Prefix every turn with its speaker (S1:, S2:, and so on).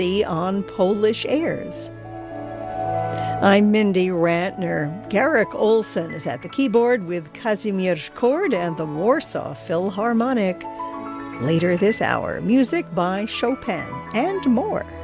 S1: on Polish airs. I'm Mindy Rantner. Garrick Olson is at the keyboard with Kazimierz Kord and the Warsaw Philharmonic. Later this hour, music by Chopin and more.